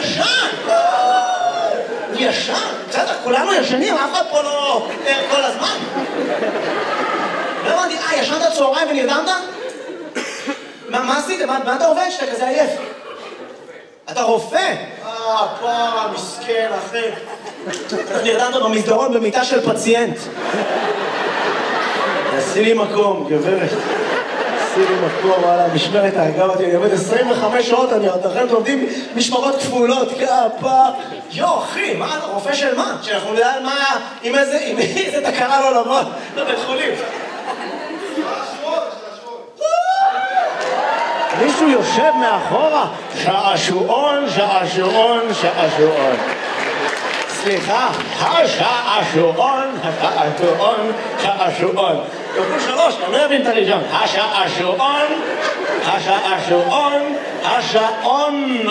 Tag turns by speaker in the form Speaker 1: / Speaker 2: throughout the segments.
Speaker 1: ישן! ישן? בסדר, כולנו ישנים, אף אחד פה לא ער כל הזמן. לא הבנתי, ישנת צהריים ונרדמת? מה עשית? מה אתה עובד שאתה כזה עייף? אתה רופא? פעם, מסכן, אחי. אתה נרדמת במסדרון במיטה של פציינט. עשי לי מקום, גברת. עשי לי מקום, וואלה, משמרת האגב אותי, אני עובד 25 שעות, אתם עובדים משמרות כפולות, כפה. אחי, מה אתה רופא של מה? שאנחנו נדע על מה, עם איזה תקרה לא לבוא לבית חולים. מישהו יושב מאחורה, שעשועון, שעשועון, שעשועון. סליחה, השעשועון, השעשועון, שעשועון. כפול 3, אני לא אבין את הראשון. השעשועון, השעשועון, השעון.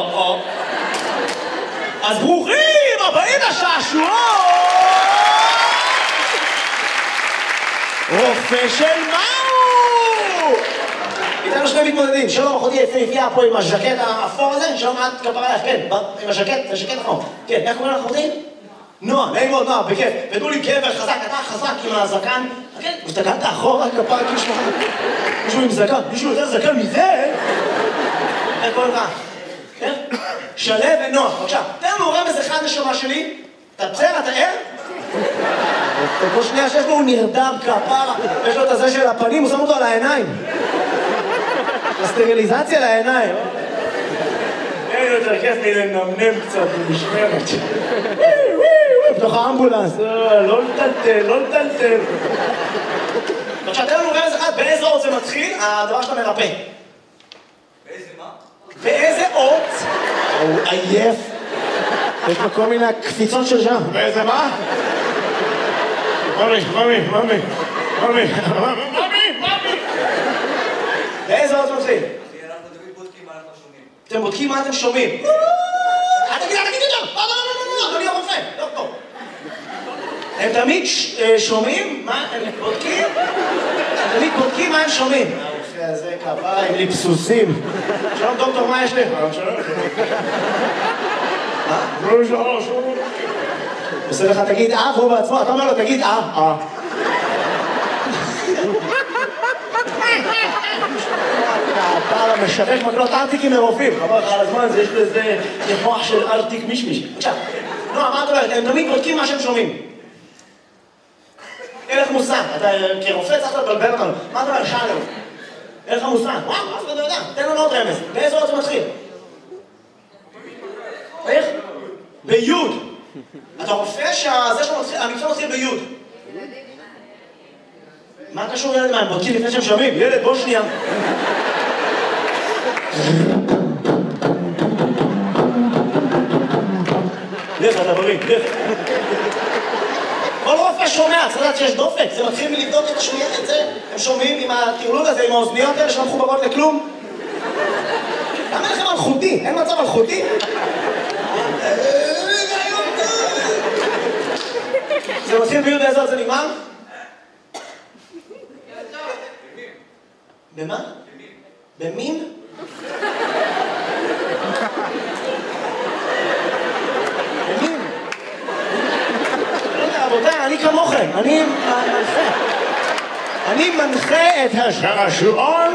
Speaker 1: אז ברוכים הבאים לשעשועון! רופא של מהו? איתנו שני מתמודדים, שלום אחותי יפהפייה פה עם הז'קט האפור הזה, שלום את כפרה לך, כן, עם הז'קט, זה ז'קט נכון. כן, איך קוראים לך אחותי? נועה, נעים מאוד, נועה, בכיף. ותנו לי גבר חזק, אתה חזק עם הזקן. כן, הסתכלת אחורה, כפרה, כאילו שמחה. מישהו עם זקן, מישהו יותר זקן מזה? איך קוראים לך? כן? שלו ונועה, בבקשה. תן לנו רמז אחד נשמה שלי. אתה בסדר, אתה ער? כל שנייה שיש לו הוא נרדם כפרה, יש לו את הזה של הפנים, הוא שם אותו על העיניים. הסטריליזציה לעיניים. אין יותר כיף מלנמנם קצת במשמרת. בתוך האמבולנס. לא לטלטל, לא לטלטל. עכשיו, תן לנו רמז אחד, באיזה אות זה מתחיל, הדבר שאתה מרפא.
Speaker 2: באיזה מה?
Speaker 1: באיזה אות? הוא עייף. יש לו כל מיני קפיצות של שם. באיזה מה? ממי. באיזה אות זה מתחיל?
Speaker 2: אנחנו תמיד בודקים מה אנחנו שומעים.
Speaker 1: אתם בודקים מה אתם שומעים. תגיד יותר! לא, אדוני הרופא, דוקטור. הם תמיד שומעים מה הם בודקים? הם תמיד בודקים מה הם שומעים. הרופא הזה כפרה עם ליפסוסים. שלום דוקטור, מה יש לך? שלום. שלום. עושה לך תגיד והוא בעצמו, אתה אומר לו תגיד הפער המשווק מקלות ארטיקים מרופאים. חבר לך על הזמן, יש לזה מוח של ארטיק מישמיש. עכשיו, נועה, מה את אומרת? הם תמיד בודקים מה שהם שומעים. אין לך מושג, אתה כרופא צריך לבלבל אותנו. מה אתה אומר? שאלה. אין לך מושג. וואו, אף אחד לא יודע. תן לנו עוד רמז. באיזה אות זה מתחיל? איך? ביוד. אתה רופא שהמקצוע מתחיל ביוד. מה קשור ילד? מה, הם בודקים לפני שהם שומעים? ילד, בוא שנייה. לך, אתה בריא, לך. כל רופא שומע, צריך לדעת שיש דופק. זה מתחיל מלבדוק את השמיעה, את זה. הם שומעים עם הטרלול הזה, עם האוזניות האלה שלא מחוברות לכלום. למה לכם אלחוטי? אין מצב אלחוטי? זה מתחיל ביוד באיזה עוד זה נגמר? במה? במין? במין? לא יודע, רבותיי, אני כמוכם, אני מנחה את השעשועון.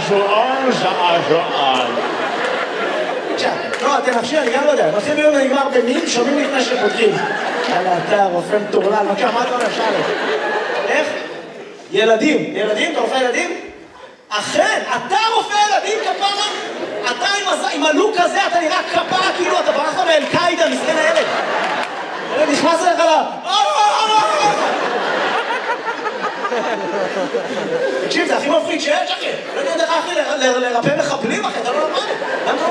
Speaker 1: לא, תנחשי, אני גם לא יודע. מתחיל ביום ונגמר במין, שומעים לפני שבודקים. יאללה, אתה רופא מטורלל, בבקשה, מה אתה אומר? שאלה. איך? ילדים. ילדים? אתה רופא ילדים? אכן, אתה רופא ילדים, כפרה? אתה עם הלוק הזה, אתה נראה כפרה, כאילו אתה ברחת מאל-קאידה, מסכן הילד. הילד נכנס אליך לה. תקשיב, זה הכי מפחיד שיש, אחי. לא יודע איך, אחי, לרפא מחבלים, אחי, אתה לא למד.